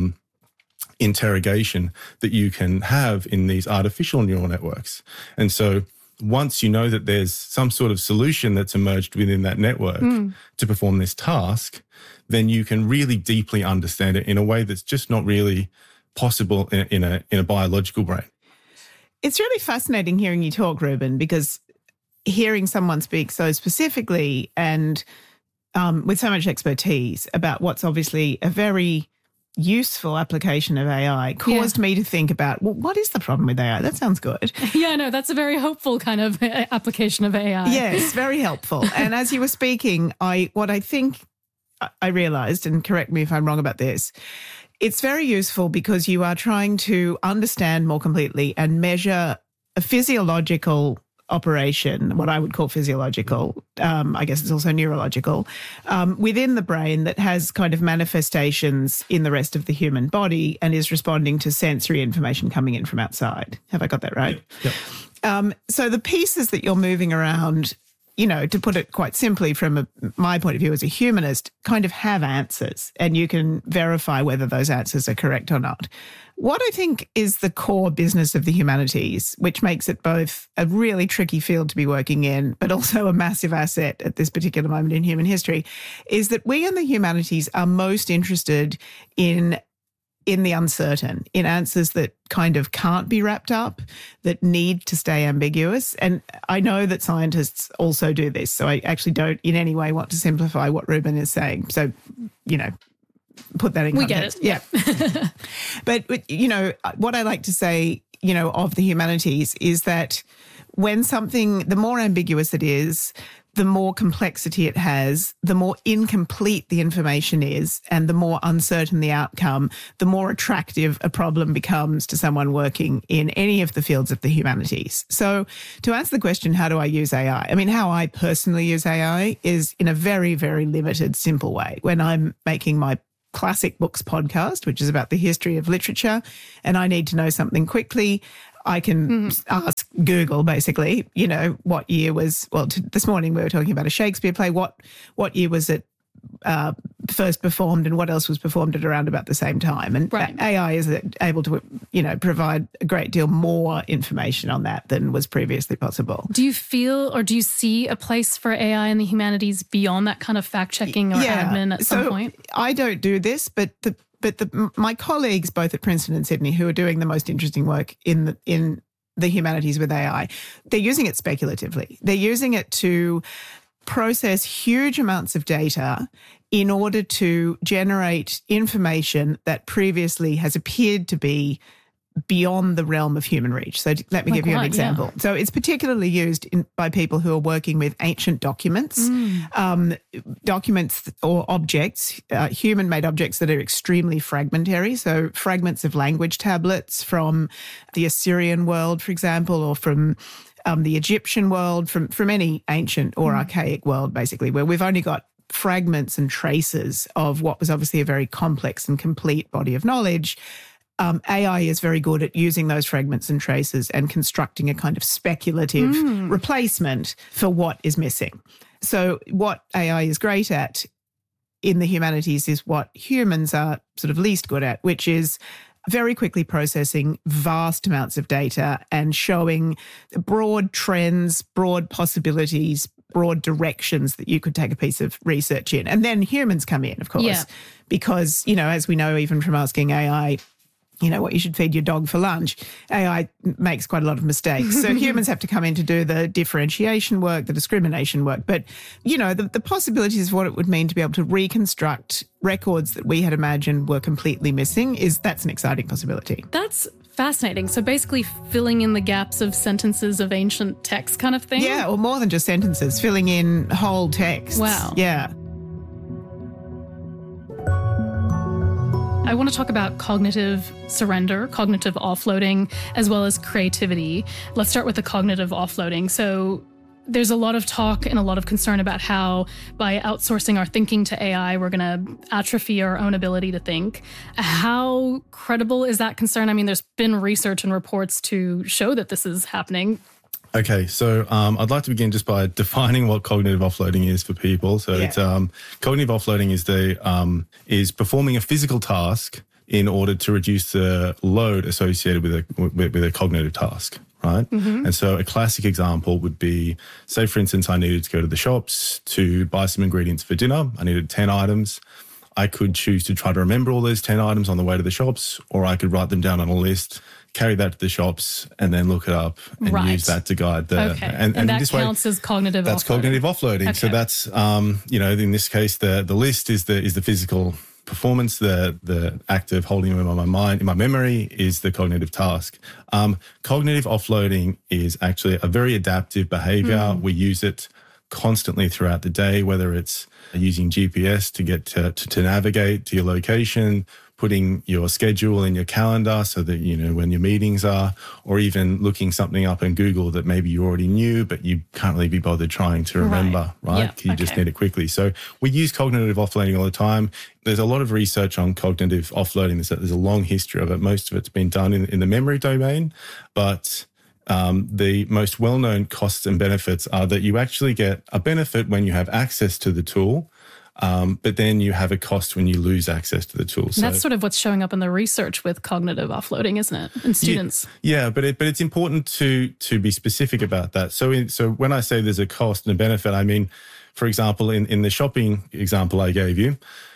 interrogation that you can have in these artificial neural networks. And so once you know that there's some sort of solution that's emerged within that network to perform this task, then you can really deeply understand it in a way that's just not really possible in a biological brain. It's really fascinating hearing you talk, Ruben, because hearing someone speak so specifically and with so much expertise about what's obviously a very useful application of AI caused me to think about, well, what is the problem with AI? That sounds good. Yeah, no, that's a very hopeful kind of application of AI. Yes, very helpful. And as you were speaking, what I think I realized, and correct me if I'm wrong about this, it's very useful because you are trying to understand more completely and measure a physiological operation, what I would call physiological, I guess it's also neurological, within the brain that has kind of manifestations in the rest of the human body and is responding to sensory information coming in from outside. Have I got that right? Yep. So the pieces that you're moving around, to put it quite simply from my point of view as a humanist, kind of have answers, and you can verify whether those answers are correct or not. What I think is the core business of the humanities, which makes it both a really tricky field to be working in, but also a massive asset at this particular moment in human history, is that we in the humanities are most interested in in the uncertain, in answers that kind of can't be wrapped up, that need to stay ambiguous. And I know that scientists also do this, so I actually don't in any way want to simplify what Ruben is saying. So, put that in context. We get it. Yeah. But, what I like to say, of the humanities is that when something, the more ambiguous it is, the more complexity it has, the more incomplete the information is, and the more uncertain the outcome, the more attractive a problem becomes to someone working in any of the fields of the humanities. So to answer the question, how do I use AI? I mean, how I personally use AI is in a very, very limited, simple way. When I'm making my Classic Books podcast, which is about the history of literature, and I need to know something quickly, I can ask Google, basically, what year was, this morning we were talking about a Shakespeare play, what year was it first performed and what else was performed at around about the same time. And AI is able to, provide a great deal more information on that than was previously possible. Do you feel or do you see a place for AI in the humanities beyond that kind of fact-checking or admin at some point? I don't do this, but my colleagues, both at Princeton and Sydney, who are doing the most interesting work in the humanities with AI, they're using it speculatively. They're using it to process huge amounts of data in order to generate information that previously has appeared to be beyond the realm of human reach. So let me give you an example. Yeah. So it's particularly used by people who are working with ancient documents, documents or objects, human-made objects that are extremely fragmentary. So fragments of language tablets from the Assyrian world, for example, or from the Egyptian world, from any ancient or archaic world, basically, where we've only got fragments and traces of what was obviously a very complex and complete body of knowledge. AI is very good at using those fragments and traces and constructing a kind of speculative replacement for what is missing. So what AI is great at in the humanities is what humans are sort of least good at, which is very quickly processing vast amounts of data and showing broad trends, broad possibilities, broad directions that you could take a piece of research in. And then humans come in, of course, because, as we know, even from asking AI, what you should feed your dog for lunch, AI makes quite a lot of mistakes. So humans have to come in to do the differentiation work, the discrimination work. But, the possibilities of what it would mean to be able to reconstruct records that we had imagined were completely missing, that's an exciting possibility. That's fascinating. So basically filling in the gaps of sentences of ancient text kind of thing? Yeah, or more than just sentences, filling in whole texts. Wow. Yeah. I want to talk about cognitive surrender, cognitive offloading, as well as creativity. Let's start with the cognitive offloading. So there's a lot of talk and a lot of concern about how by outsourcing our thinking to AI, we're going to atrophy our own ability to think. How credible is that concern? I mean, there's been research and reports to show that this is happening. Okay, so I'd like to begin just by defining what cognitive offloading is for people. So it's cognitive offloading is performing a physical task in order to reduce the load associated with a cognitive task, right? Mm-hmm. And so a classic example would be, say, for instance, I needed to go to the shops to buy some ingredients for dinner. I needed 10 items. I could choose to try to remember all those 10 items on the way to the shops, or I could write them down on a list, carry that to the shops, and then look it up and use that to guide the... Okay. And that this counts as cognitive offloading. That's cognitive offloading. Okay. So that's, in this case, the list is the physical performance. The act of holding them in my mind, in my memory, is the cognitive task. Cognitive offloading is actually a very adaptive behavior. We use it constantly throughout the day, whether it's using GPS to get to navigate to your location, putting your schedule in your calendar so that you know when your meetings are, or even looking something up in Google that maybe you already knew but you can't really be bothered trying to remember, right? Yeah, you just need it quickly. So we use cognitive offloading all the time. There's a lot of research on cognitive offloading. There's a long history of it. Most of it's been done in the memory domain, but the most well-known costs and benefits are that you actually get a benefit when you have access to the tool, but then you have a cost when you lose access to the tool. So that's sort of what's showing up in the research with cognitive offloading, isn't it? In students. Yeah, but it's important to be specific about that. So when I say there's a cost and a benefit, I mean, for example, in the shopping example I gave you,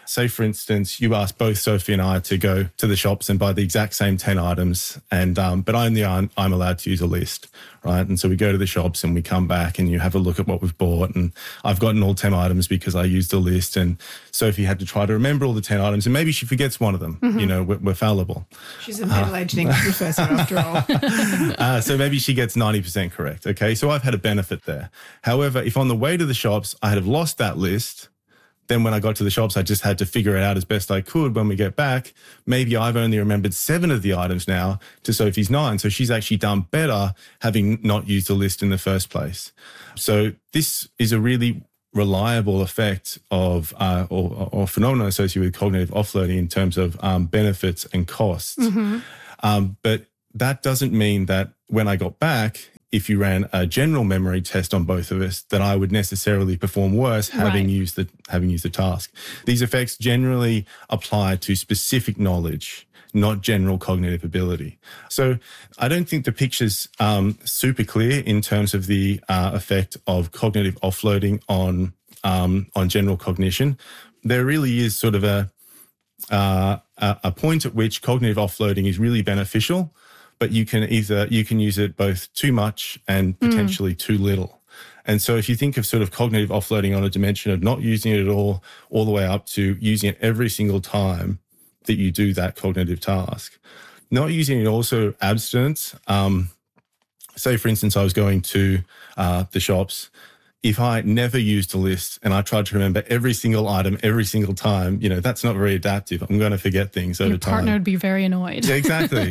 say, for instance, you asked both Sophie and I to go to the shops and buy the exact same 10 items, and but I'm allowed to use a list, right? And so we go to the shops and we come back and you have a look at what we've bought, and I've gotten all 10 items because I used a list, and Sophie had to try to remember all the 10 items, and maybe she forgets one of them. Mm-hmm. You know, we're fallible. She's a middle-aged English professor after all. So maybe she gets 90% correct, okay? So I've had a benefit there. However, if on the way to the shops I had have lost that list, then when I got to the shops, I just had to figure it out as best I could when we get back. Maybe I've only remembered 7 of the items now to Sophie's 9. So she's actually done better having not used the list in the first place. So this is a really reliable effect of or phenomenon associated with cognitive offloading in terms of benefits and costs. Mm-hmm. But that doesn't mean that when I got back, if you ran a general memory test on both of us, that I would necessarily perform worse having used the task. These effects generally apply to specific knowledge, not general cognitive ability. So I don't think the picture's super clear in terms of the effect of cognitive offloading on general cognition. There really is sort of a point at which cognitive offloading is really beneficial, but you can use it both too much and potentially too little. And so if you think of sort of cognitive offloading on a dimension of not using it at all the way up to using it every single time that you do that cognitive task. Not using it also abstinence. Say, for instance, I was going to the shops. If I never used a list and I tried to remember every single item every single time, you know, that's not very adaptive. I'm going to forget things over time. Your partner would be very annoyed. Yeah, exactly.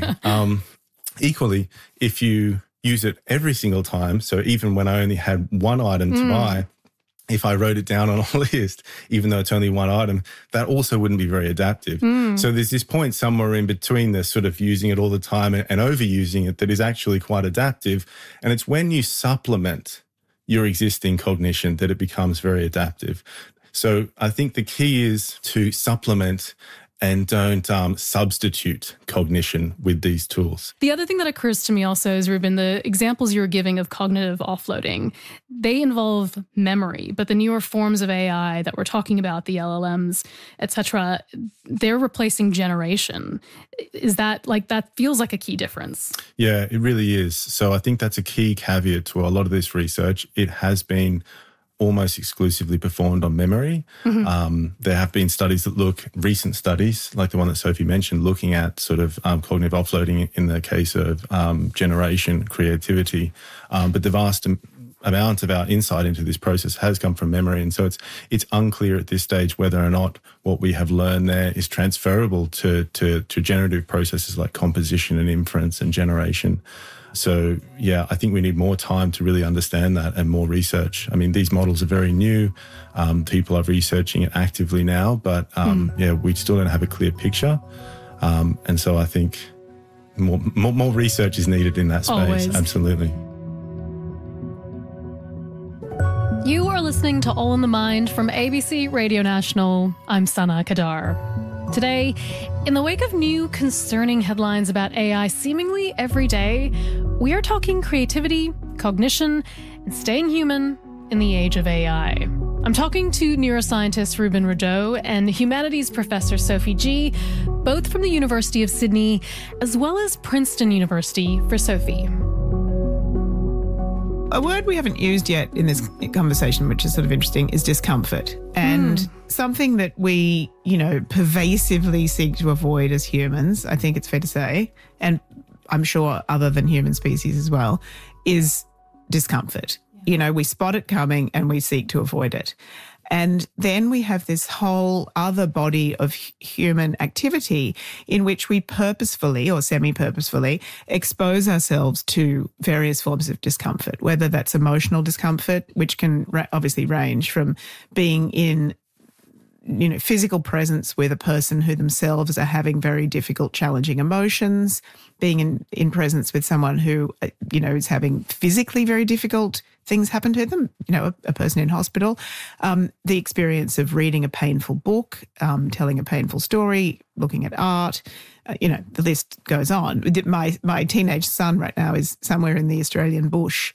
Equally, if you use it every single time, so even when I only had one item to buy, if I wrote it down on a list, even though it's only one item, that also wouldn't be very adaptive. So there's this point somewhere in between the sort of using it all the time and overusing it that is actually quite adaptive. And it's when you supplement your existing cognition that it becomes very adaptive. So I think the key is to supplement and don't substitute cognition with these tools. The other thing that occurs to me also is, Ruben, the examples you were giving of cognitive offloading, they involve memory, but the newer forms of AI that we're talking about, the LLMs, et cetera, they're replacing generation. Is that that feels like a key difference? Yeah, it really is. So I think that's a key caveat to a lot of this research. It has been almost exclusively performed on memory. There have been studies that recent studies, like the one that Sophie mentioned, looking at sort of cognitive offloading in the case of generation, creativity. But the vast amount of our insight into this process has come from memory. And so it's unclear at this stage whether or not what we have learned there is transferable to generative processes like composition and inference and generation. So, yeah, I think we need more time to really understand that and more research. I mean, these models are very new. People are researching it actively now, but, we still don't have a clear picture. And so I think more research is needed in that space. Always. Absolutely. You are listening to All in the Mind from ABC Radio National. I'm Sana Kadar. Today, in the wake of new concerning headlines about AI seemingly every day, we are talking creativity, cognition, and staying human in the age of AI. I'm talking to neuroscientist Ruben Rideau and humanities professor Sophie Gee, both from the University of Sydney, as well as Princeton University for Sophie. A word we haven't used yet in this conversation, which is sort of interesting, is discomfort. And something that we, pervasively seek to avoid as humans, I think it's fair to say, and I'm sure other than human species as well, is discomfort. We spot it coming and we seek to avoid it. And then we have this whole other body of human activity in which we purposefully or semi-purposefully expose ourselves to various forms of discomfort, whether that's emotional discomfort, which can obviously range from being in physical presence with a person who themselves are having very difficult, challenging emotions, being in presence with someone who, is having physically very difficult things happen to them, a person in hospital, the experience of reading a painful book, telling a painful story, looking at art, the list goes on. My teenage son right now is somewhere in the Australian bush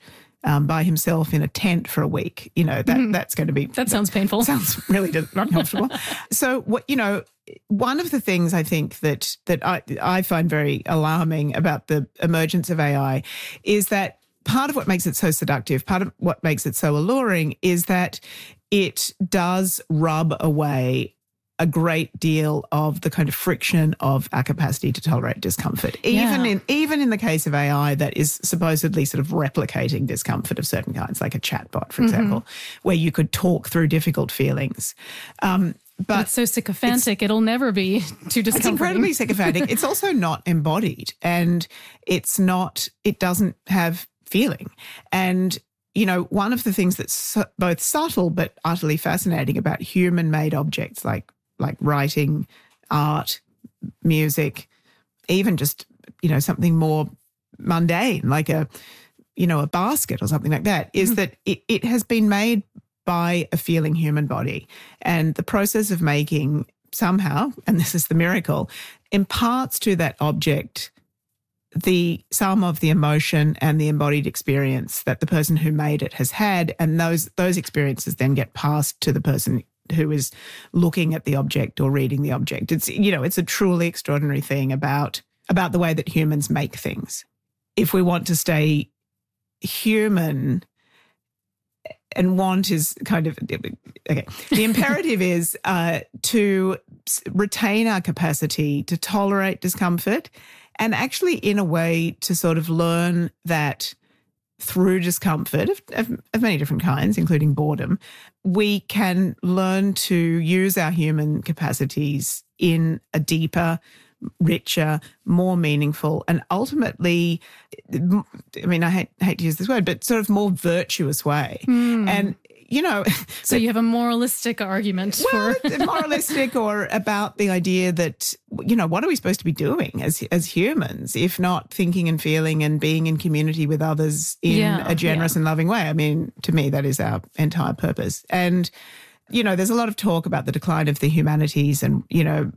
by himself in a tent for a week. You know, that's going to be... That sounds painful. Sounds really uncomfortable. So, one of the things I think that I find very alarming about the emergence of AI is that part of what makes it so seductive, part of what makes it so alluring is that it does rub away a great deal of the kind of friction of our capacity to tolerate discomfort. Even in the case of AI that is supposedly sort of replicating discomfort of certain kinds, like a chatbot, for example, where you could talk through difficult feelings. But it's so sycophantic, it'll never be too discomforting. It's incredibly sycophantic. It's also not embodied, and it doesn't have feeling. And, you know, one of the things that's both subtle but utterly fascinating about human-made objects like writing, art, music, even just, you know, something more mundane like a basket or something like that, is that it has been made by a feeling human body. And the process of making somehow, and this is the miracle, imparts to that object the sum of the emotion and the embodied experience that the person who made it has had, and those experiences then get passed to the person who is looking at the object or reading the object. It's a truly extraordinary thing about the way that humans make things. If we want to stay human, and want is kind of, okay, the imperative is to retain our capacity to tolerate discomfort, and actually in a way to sort of learn that through discomfort of many different kinds, including boredom, we can learn to use our human capacities in a deeper, richer, more meaningful, and ultimately, I mean, I hate to use this word, but sort of more virtuous way. And, you know... So you have a moralistic argument moralistic, or about the idea that, you know, what are we supposed to be doing as humans, if not thinking and feeling and being in community with others in a generous and loving way? I mean, to me, that is our entire purpose. And, you know, there's a lot of talk about the decline of the humanities and, you know,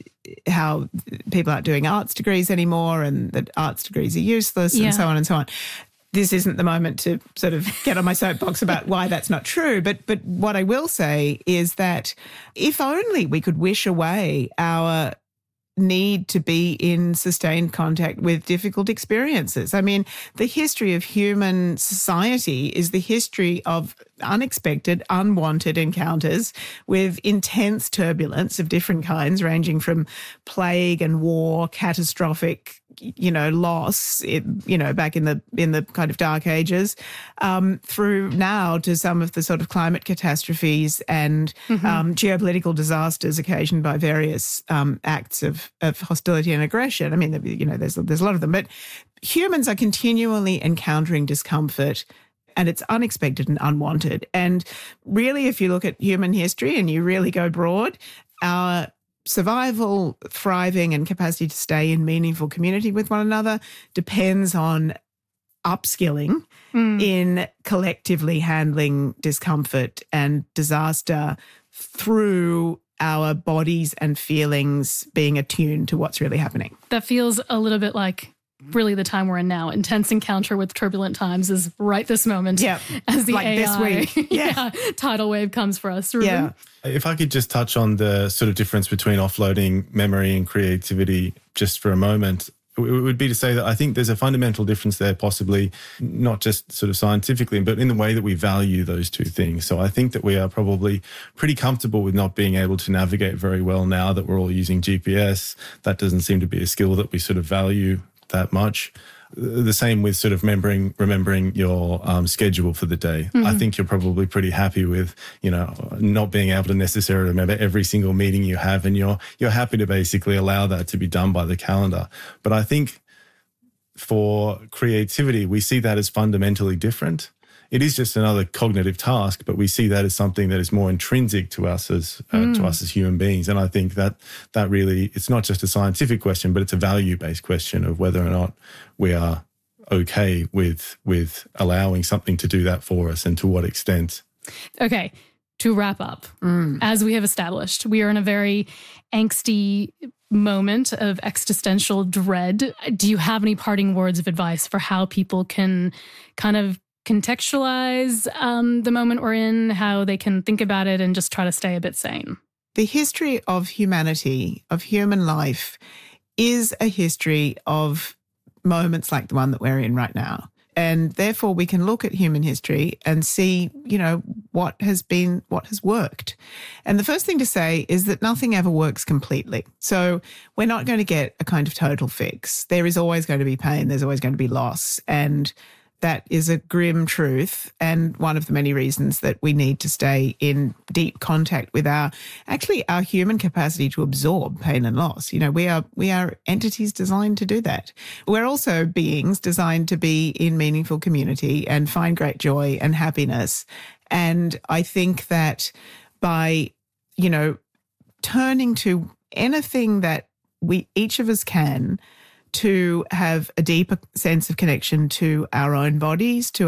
how people aren't doing arts degrees anymore and that arts degrees are useless and so on and so on. This isn't the moment to sort of get on my soapbox about why that's not true. But what I will say is that if only we could wish away our need to be in sustained contact with difficult experiences. I mean, the history of human society is the history of unexpected, unwanted encounters with intense turbulence of different kinds, ranging from plague and war, catastrophic, you know, loss, back in the kind of dark ages, through now to some of the sort of climate catastrophes and geopolitical disasters occasioned by various acts of hostility and aggression. I mean, you know, there's a lot of them, but humans are continually encountering discomfort, and it's unexpected and unwanted. And really, if you look at human history and you really go broad, our survival, thriving, and capacity to stay in meaningful community with one another depends on upskilling in collectively handling discomfort and disaster through our bodies and feelings being attuned to what's really happening. That feels a little bit like really the time we're in now. Intense encounter with turbulent times is right this moment. Yeah, as the like AI this week. tidal wave comes for us. Ruben? Yeah. If I could just touch on the sort of difference between offloading memory and creativity just for a moment, it would be to say that I think there's a fundamental difference there, possibly not just sort of scientifically, but in the way that we value those two things. So I think that we are probably pretty comfortable with not being able to navigate very well now that we're all using GPS. That doesn't seem to be a skill that we sort of value that much. The same with sort of remembering your schedule for the day. I think you're probably pretty happy with, you know, not being able to necessarily remember every single meeting you have, and you're happy to basically allow that to be done by the calendar. But I think for creativity, we see that as fundamentally different. It is just another cognitive task, but we see that as something that is more intrinsic to us as human beings. And I think that really, it's not just a scientific question, but it's a value-based question of whether or not we are okay with allowing something to do that for us, and to what extent. Okay, to wrap up, as we have established, we are in a very angsty moment of existential dread. Do you have any parting words of advice for how people can kind of contextualize the moment we're in, how they can think about it and just try to stay a bit sane? The history of humanity, of human life, is a history of moments like the one that we're in right now. And therefore we can look at human history and see, what has worked. And the first thing to say is that nothing ever works completely. So we're not going to get a kind of total fix. There is always going to be pain. There's always going to be loss. And that is a grim truth, and one of the many reasons that we need to stay in deep contact with our human capacity to absorb pain and loss. We are entities designed to do that. We're also beings designed to be in meaningful community and find great joy and happiness. And I think that by, turning to anything that each of us can to have a deeper sense of connection to our own bodies, to